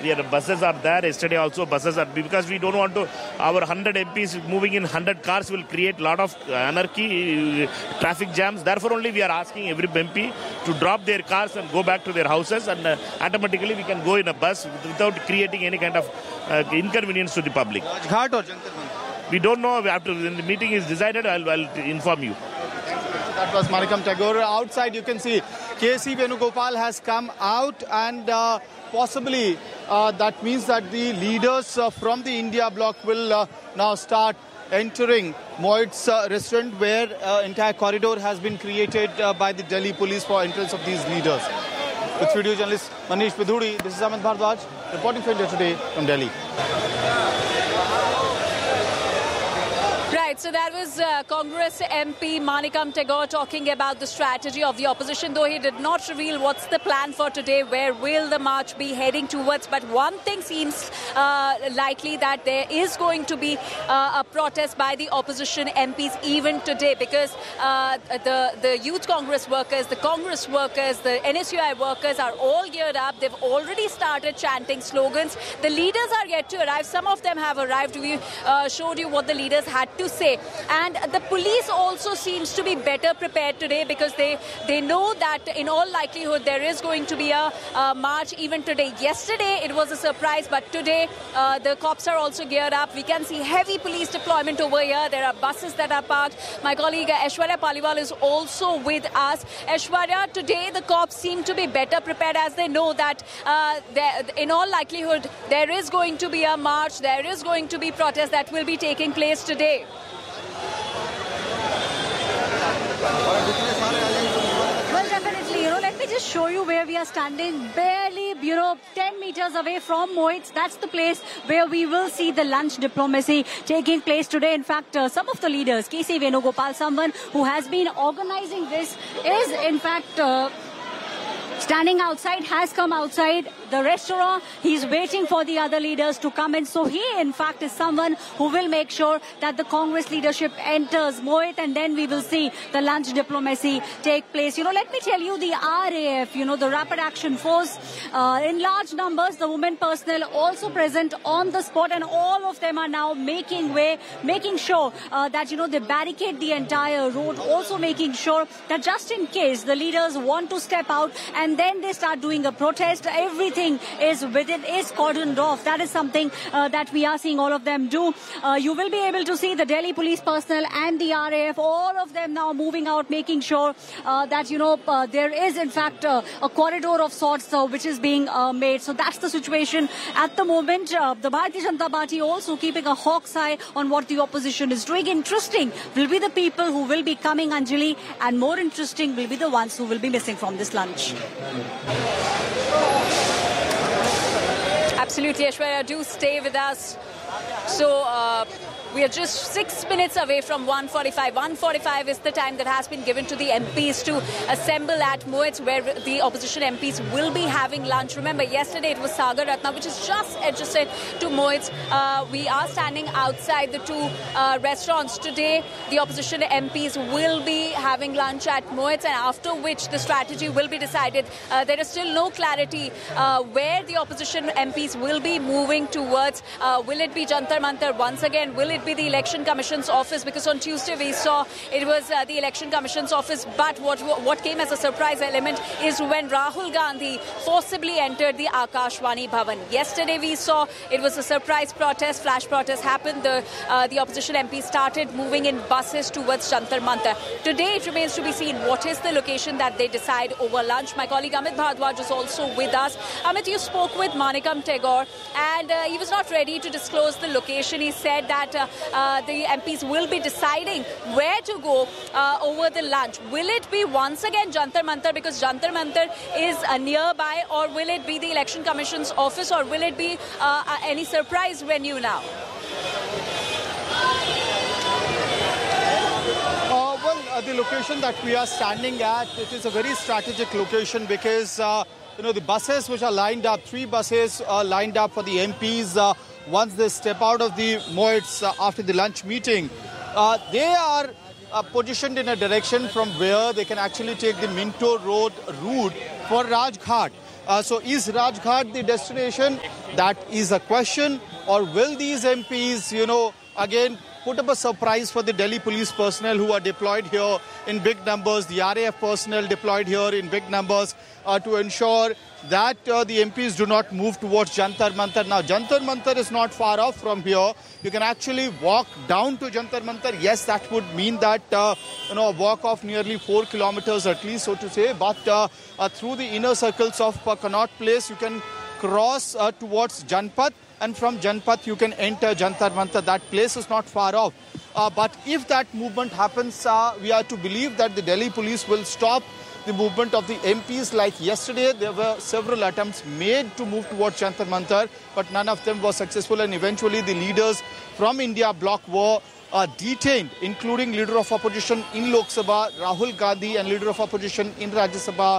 buses are there. Yesterday also buses are, because we don't want to, our 100 MPs moving in 100 cars will create a lot of anarchy, traffic jams. Therefore only we are asking every MP to drop their cars and go back to their houses, and automatically we can go in a bus without creating any kind of inconvenience to the public. Rajghat or Jantar Mantar? We don't know. After when the meeting is decided, I'll inform you. That was Manikam Tagore. Outside you can see K.C. Venugopal has come out, and possibly that means that the leaders from the India bloc will now start entering Moit's restaurant, where entire corridor has been created by the Delhi police for entrance of these leaders. With video journalist Manish Pidhudi, this is Amit Bhardwaj reporting for India Today from Delhi. Right, so that was Congress MP Manikam Tagore talking about the strategy of the opposition, though he did not reveal what's the plan for today, where will the march be heading towards. But one thing seems likely, that there is going to be a protest by the opposition MPs even today, because the Youth Congress workers, the Congress workers, the NSUI workers are all geared up. They've already started chanting slogans. The leaders are yet to arrive. Some of them have arrived. We showed you what the leaders had to say. And the police also seems to be better prepared today, because they know that in all likelihood there is going to be a march even today. Yesterday it was a surprise, but today the cops are also geared up. We can see heavy police deployment over here. There are buses that are parked. My colleague Aishwarya Paliwal is also with us. Aishwarya, today the cops seem to be better prepared, as they know that in all likelihood there is going to be a march, there is going to be protest that will be taking place today. Well, definitely, let me just show you where we are standing. Barely, 10 meters away from Moit's. That's the place where we will see the lunch diplomacy taking place today. In fact, some of the leaders, K.C. Venugopal, someone who has been organizing this, is in fact standing outside, has come outside the restaurant. He's waiting for the other leaders to come in. So he, in fact, is someone who will make sure that the Congress leadership enters Moit, and then we will see the lunch diplomacy take place. Let me tell you, the RAF, the Rapid Action Force, in large numbers, the women personnel also present on the spot, and all of them are now making way, making sure that, they barricade the entire road, also making sure that just in case the leaders want to step out and then they start doing a protest, everything is cordoned off. That is something that we are seeing all of them do. You will be able to see the Delhi police personnel and the RAF, all of them now moving out, making sure that, there is in fact a corridor of sorts which is being made. So that's the situation at the moment. The Bharatiya Janata Party also keeping a hawk's eye on what the opposition is doing. Interesting will be the people who will be coming, Anjali, and more interesting will be the ones who will be missing from this lunch. Absolutely, Aishwarya, do stay with us. So we are just 6 minutes away from 1:45. 1:45 is the time that has been given to the MPs to assemble at Moit's, where the opposition MPs will be having lunch. Remember, yesterday it was Sagar Ratna, which is just adjacent to Moit's. We are standing outside the two restaurants. Today, the opposition MPs will be having lunch at Moit's, and after which the strategy will be decided. There is still no clarity where the opposition MPs will be moving towards. Will it be Jantar Mantar once again? Will it be the Election Commission's office? Because on Tuesday we saw it was the Election Commission's office, but what came as a surprise element is when Rahul Gandhi forcibly entered the Akashvani Bhavan. Yesterday we saw it was a surprise protest, flash protest happened. The opposition MPs started moving in buses towards Jantar Mantar. Today it remains to be seen what is the location that they decide over lunch. My colleague Amit Bhardwaj is also with us. Amit, you spoke with Manikam Tagore, and he was not ready to disclose the location. He said that the MPs will be deciding where to go over the lunch. Will it be once again Jantar Mantar, because Jantar Mantar is nearby, or will it be the Election Commission's office, or will it be any surprise venue now? The location that we are standing at, it is a very strategic location, because the buses which are lined up, 3 buses are lined up for the MPs. Once they step out of the Moit's after the lunch meeting, they are positioned in a direction from where they can actually take the Minto Road route for Rajghat. So is Rajghat the destination? That is a question. Or will these MPs, again put up a surprise for the Delhi police personnel who are deployed here in big numbers, the RAF personnel deployed here in big numbers to ensure that the MPs do not move towards Jantar Mantar. Now, Jantar Mantar is not far off from here. You can actually walk down to Jantar Mantar. Yes, that would mean that, a walk of nearly 4 kilometers at least, so to say. But through the inner circles of Connaught Place, you can cross towards Janpath. And from Janpath, you can enter Jantar Mantar. That place is not far off. But if that movement happens, we are to believe that the Delhi police will stop the movement of the MPs. Like yesterday, there were several attempts made to move towards Jantar Mantar, but none of them were successful. And eventually, the leaders from India bloc were detained, including leader of opposition in Lok Sabha, Rahul Gandhi, and leader of opposition in Rajya Sabha.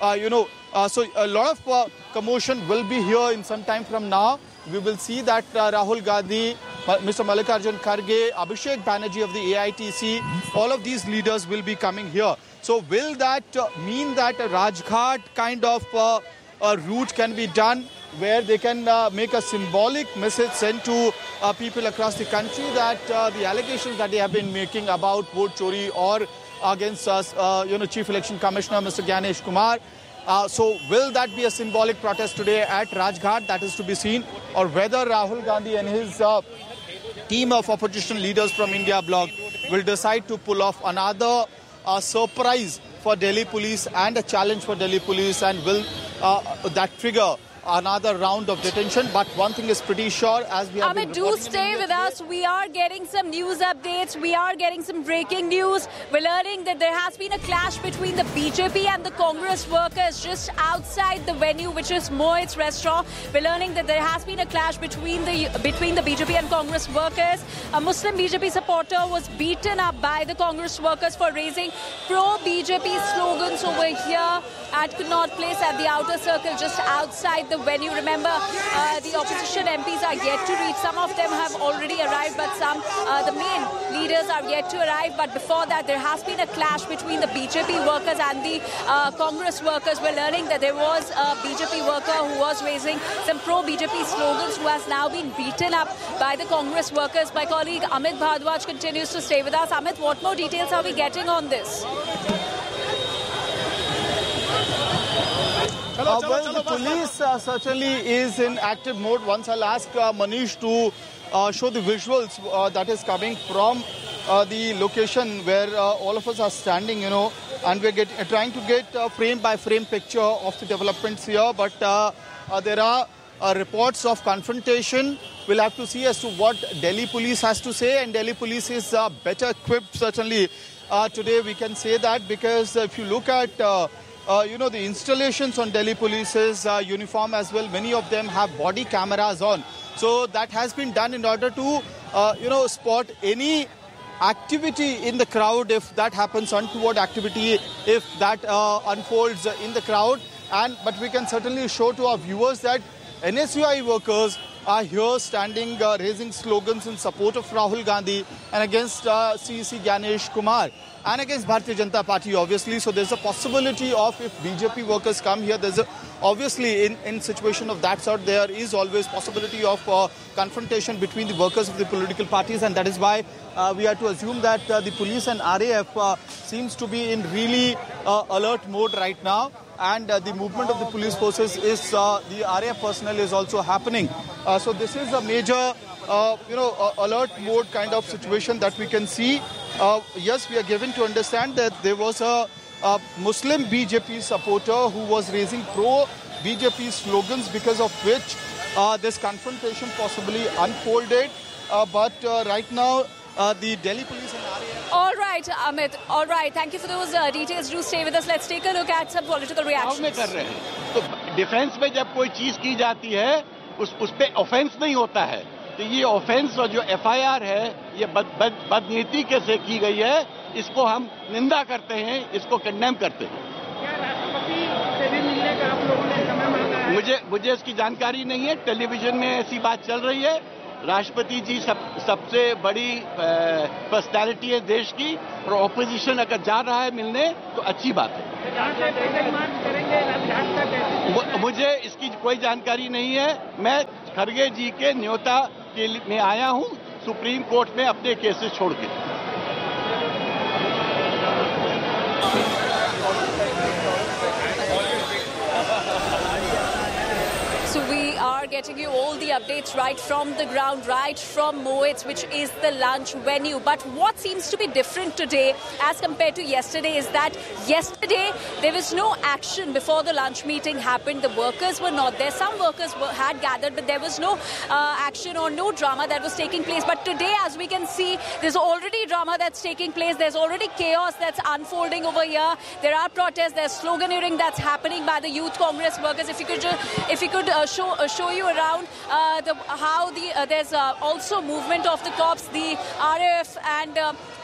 So a lot of commotion will be here in some time from now. We will see that Rahul Gandhi, Mr. Mallikarjun Kharge, Abhishek Banerjee of the AITC, all of these leaders will be coming here. So will that mean that a Rajghat kind of route can be done where they can make a symbolic message sent to people across the country that the allegations that they have been making about vote chori or against Chief Election Commissioner Mr. Gyanesh Kumar. So will that be a symbolic protest today at Rajghat? That is to be seen. Or whether Rahul Gandhi and his team of opposition leaders from India bloc will decide to pull off another surprise for Delhi police and a challenge for Delhi police, and will that trigger another round of detention. But one thing is pretty sure, as we have Amit, do stay with us. We are getting some news updates. We are getting some breaking news. We're learning that there has been a clash between the BJP and the Congress workers just outside the venue, which is Mohit's restaurant. We're learning that there has been a clash between the BJP and Congress workers. A Muslim BJP supporter was beaten up by the Congress workers for raising pro-BJP slogans over here at Connaught Place at the outer circle just outside the venue. Remember, the opposition MPs are yet to reach. Some of them have already arrived, but some, the main leaders are yet to arrive. But before that, there has been a clash between the BJP workers and the Congress workers. We're learning that there was a BJP worker who was raising some pro-BJP slogans who has now been beaten up by the Congress workers. My colleague Amit Bhardwaj continues to stay with us. Amit, what more details are we getting on this? Well, the police certainly is in active mode. Once I'll ask Manish to show the visuals that is coming from the location where all of us are standing, and we're trying to get a frame-by-frame picture of the developments here. But there are reports of confrontation. We'll have to see as to what Delhi police has to say, and Delhi police is better equipped, certainly. Today we can say that, because if you look at the installations on Delhi Police's uniform as well, many of them have body cameras on. So that has been done in order to, spot any activity in the crowd, if that happens, untoward activity, if that unfolds in the crowd. But we can certainly show to our viewers that NSUI workers are here standing, raising slogans in support of Rahul Gandhi and against CEC Gyanesh Kumar, and against Bharatiya Janata Party, obviously. So there's a possibility of, if BJP workers come here, obviously in situation of that sort, there is always possibility of confrontation between the workers of the political parties, and that is why we have to assume that the police and RAF seems to be in really alert mode right now. And the movement of the police forces is, the RAF personnel is also happening. So this is a major, alert mode kind of situation that we can see. Yes, we are given to understand that there was a Muslim BJP supporter who was raising pro-BJP slogans, because of which this confrontation possibly unfolded. But right now, the Delhi police and RAF... All right, Amit. All right. Thank you for those details. Do stay with us. Let's take a look at some political reactions. तो defence में जब कोई चीज की जाती है, उस पे ऑफेंस नहीं होता है. तो ये ऑफेंस और जो एफआईआर है, ये बदनीति कैसे की गई है, इसको हम निंदा करते हैं, इसको कंडेम करते हैं. मुझे इसकी जानकारी नहीं है. टेलीविजन में ऐसी बात चल रही है. राष्ट्रपति जी सबसे बड़ी पर्सनैलिटी है देश की, और ऑपोजिशन अगर जा रहा है मिलने, तो अच्छी बात है. मुझे इसकी कोई जानकारी नहीं है। मैं खड़गे जी के न्योता के में आया हूं सुप्रीम कोर्ट में अपने केसेस छोड़ के। So we are getting you all the updates right from the ground, right from Mohits, which is the lunch venue. But what seems to be different today as compared to yesterday is that yesterday there was no action before the lunch meeting happened. The workers were not there. Some workers had gathered, but there was no action or no drama that was taking place. But today, as we can see, there's already drama that's taking place. There's already chaos that's unfolding over here. There are protests. There's sloganeering that's happening by the Youth Congress workers. If you could show you around how there's also movement of the cops, the RAF, and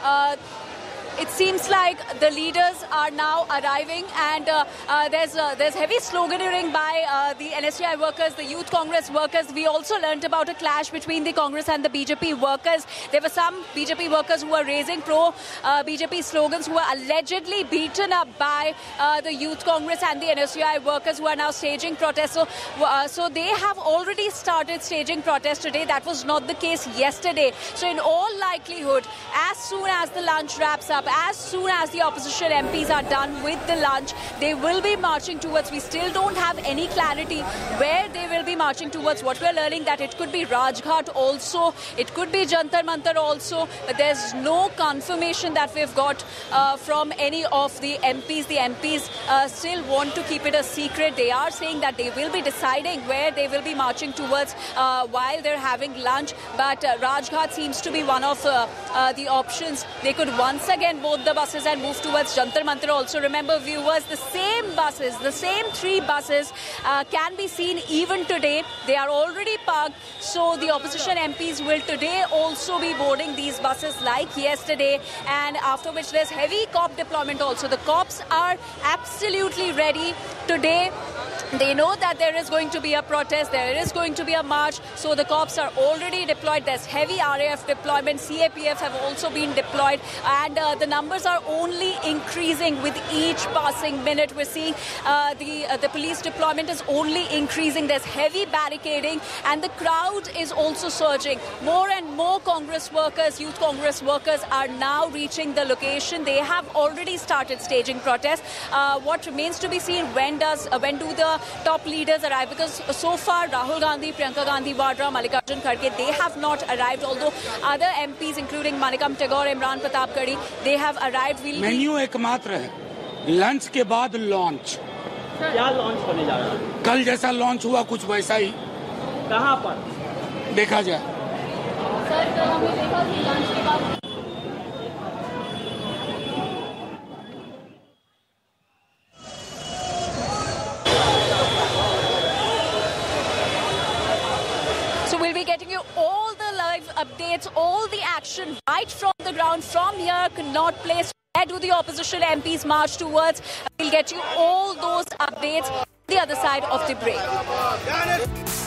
it seems like the leaders are now arriving, and there's heavy sloganeering by the NSCI workers, the Youth Congress workers. We also learnt about a clash between the Congress and the BJP workers. There were some BJP workers who were raising pro-BJP slogans who were allegedly beaten up by the Youth Congress and the NSCI workers who are now staging protests. So they have already started staging protests today. That was not the case yesterday. So in all likelihood, as soon as the lunch wraps up, as soon as the opposition MPs are done with the lunch, they will be marching towards. We still don't have any clarity where they will be marching towards. What we're learning that it could be Rajghat also, it could be Jantar Mantar also, but there's no confirmation that we've got from any of the MPs. The MPs still want to keep it a secret. They are saying that they will be deciding where they will be marching towards while they're having lunch, but Rajghat seems to be one of the options. They could once again board the buses and move towards Jantar Mantar also. Remember, viewers, the same buses, the same 3 buses can be seen even today. They are already parked. So the opposition MPs will today also be boarding these buses like yesterday, and after which there's heavy cop deployment also. The cops are absolutely ready today. They know that there is going to be a protest, there is going to be a march, so the cops are already deployed. There's heavy RAF deployment, CAPF have also been deployed, and the numbers are only increasing with each passing minute. We're seeing the police deployment is only increasing. There's heavy barricading, and the crowd is also surging. More and more Congress workers, Youth Congress workers are now reaching the location. They have already started staging protests. What remains to be seen, when do the top leaders arrive, because so far Rahul Gandhi, Priyanka Gandhi Vadra, Mallikarjun Kharge, they have not arrived, although other MPs including Manikam Tagore, Imran Pratap Gadi, they have arrived. Menu एकमात्र है, lunch के बाद launch. क्या launch होने जा रहा है? कल जैसा लॉन्च हुआ कुछ वैसा ही। कहाँ पर? देखा जाए। सर, कल हमने देखा कि लंच के बाद getting you all the live updates, all the action right from the ground, from here, Connaught Place. Where do the opposition MPs march towards? We'll get you all those updates on the other side of the break.